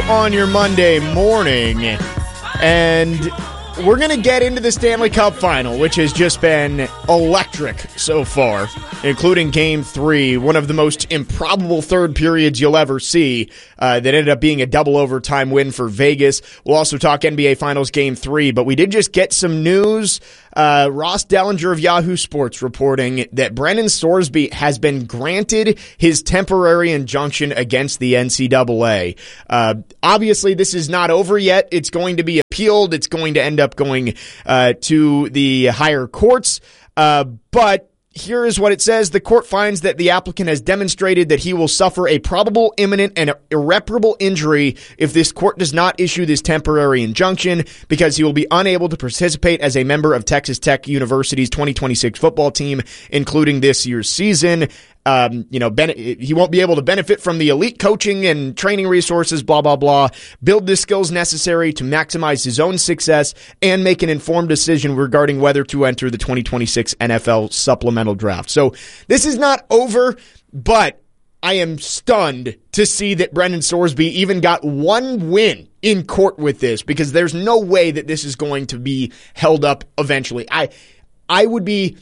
on your Monday morning, and we're going to get into the Stanley Cup Final, which has just been electric so far, including Game 3, one of the most improbable third periods you'll ever see that ended up being a double overtime win for Vegas. We'll also talk NBA Finals Game 3, but we did just get some news. Ross Dellinger of Yahoo Sports reporting that Brendan Sorsby has been granted his temporary injunction against the NCAA. Obviously, this is not over yet. It's going to be appealed. It's going to end up going to the higher courts. But here is what it says. The court finds that the applicant has demonstrated that he will suffer a probable, imminent, and irreparable injury if this court does not issue this temporary injunction, because he will be unable to participate as a member of Texas Tech University's 2026 football team, including this year's season. He won't be able to benefit from the elite coaching and training resources, blah, blah, blah, build the skills necessary to maximize his own success, and make an informed decision regarding whether to enter the 2026 NFL supplemental draft. So this is not over, but I am stunned to see that Brendan Sorsby even got one win in court with this, because there's no way that this is going to be held up eventually. I would be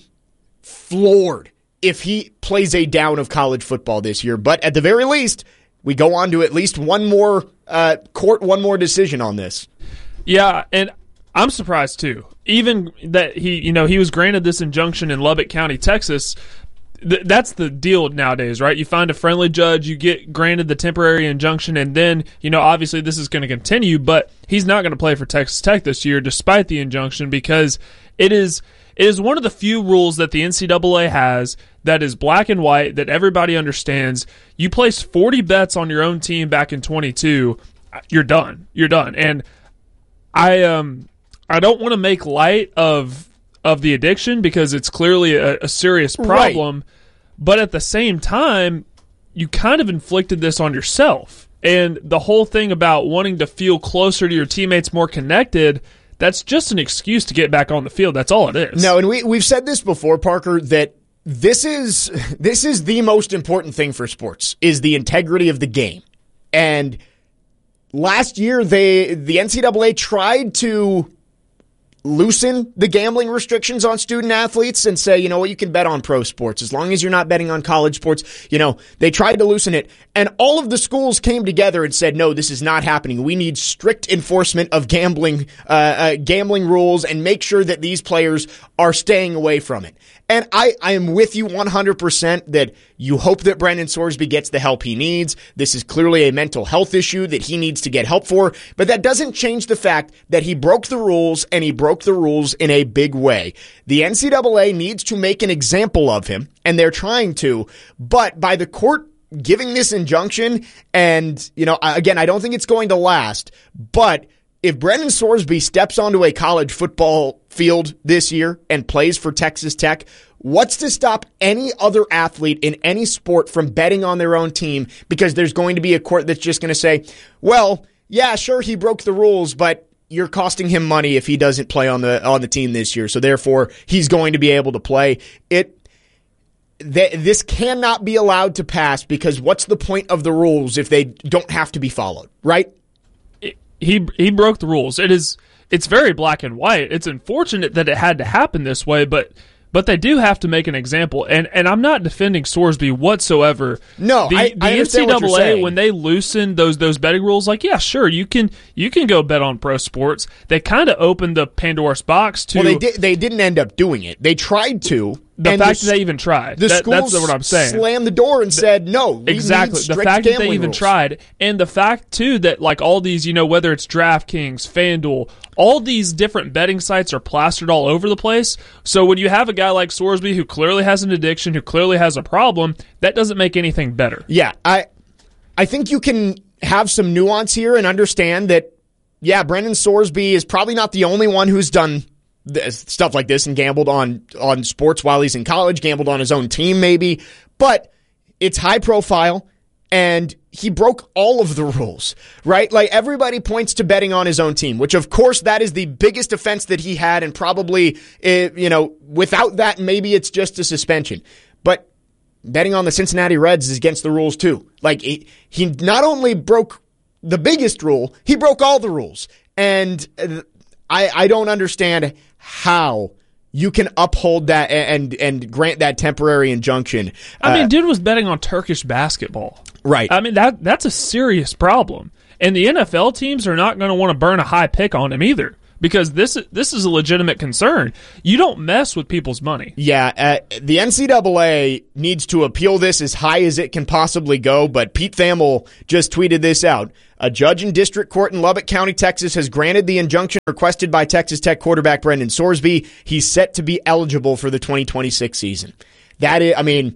floored if he plays a down of college football this year. But at the very least, we go on to at least one more one more decision on this. Yeah, and I'm surprised too. Even that he was granted this injunction in Lubbock County, Texas. That's the deal nowadays, right? You find a friendly judge, you get granted the temporary injunction, and then, obviously this is going to continue, but he's not going to play for Texas Tech this year despite the injunction, because it is one of the few rules that the NCAA has that is black and white, that everybody understands. You placed 40 bets on your own team back in 22, you're done. You're done. And I don't want to make light of the addiction, because it's clearly a serious problem, right. But at the same time, you kind of inflicted this on yourself. And the whole thing about wanting to feel closer to your teammates, more connected, that's just an excuse to get back on the field. That's all it is. No, and we've said this before, Parker, that this is the most important thing for sports, is the integrity of the game. And last year, the NCAA tried to loosen the gambling restrictions on student athletes and say, you can bet on pro sports as long as you're not betting on college sports. They tried to loosen it, and all of the schools came together and said, no, this is not happening. We need strict enforcement of gambling rules and make sure that these players are staying away from it. And I am with you 100% that you hope that Brendan Sorsby gets the help he needs. This is clearly a mental health issue that he needs to get help for, but that doesn't change the fact that he broke the rules, and he broke the rules in a big way. The NCAA needs to make an example of him, and they're trying to, but by the court giving this injunction, and, again, I don't think it's going to last, but if Brendan Sorsby steps onto a college football field this year and plays for Texas Tech, what's to stop any other athlete in any sport from betting on their own team? Because there's going to be a court that's just going to say, well, yeah, sure, he broke the rules, but you're costing him money if he doesn't play on the team this year, so therefore he's going to be able to play. This cannot be allowed to pass, because what's the point of the rules if they don't have to be followed, right? He broke the rules. It's very black and white. It's unfortunate that it had to happen this way, but they do have to make an example. And I'm not defending Sorsby whatsoever. No, the understand what you're saying. NCAA, when they loosened those betting rules, yeah, sure, you can go bet on pro sports. They kind of opened the Pandora's box to. Well, they didn't end up doing it. They tried to. The fact that they even tried. That's what I'm saying. Slammed the door and said, no, exactly. The fact that they even tried. And the fact, too, that all these, whether it's DraftKings, FanDuel, all these different betting sites are plastered all over the place. So when you have a guy like Sorsby who clearly has an addiction, who clearly has a problem, that doesn't make anything better. Yeah, I think you can have some nuance here and understand that, yeah, Brendan Sorsby is probably not the only one who's done stuff like this and gambled on sports while he's in college, gambled on his own team maybe, but it's high profile, and he broke all of the rules, right? Everybody points to betting on his own team, which of course that is the biggest offense that he had, and probably, without that, maybe it's just a suspension. But betting on the Cincinnati Reds is against the rules too. He not only broke the biggest rule, he broke all the rules. And I don't understand how you can uphold that and grant that temporary injunction. I mean, dude was betting on Turkish basketball. Right. I mean, that's a serious problem. And the NFL teams are not going to want to burn a high pick on him either, because this is a legitimate concern. You don't mess with people's money. Yeah, the NCAA needs to appeal this as high as it can possibly go, but Pete Thamel just tweeted this out. A judge in district court in Lubbock County, Texas, has granted the injunction requested by Texas Tech quarterback Brendan Sorsby. He's set to be eligible for the 2026 season. That is, I mean,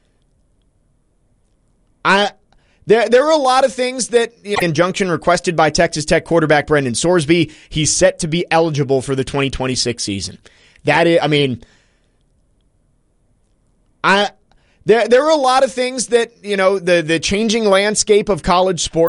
There are a lot of things that injunction requested by Texas Tech quarterback Brendan Sorsby. He's set to be eligible for the 2026 season. That is, I mean, there are a lot of things that, the changing landscape of college sports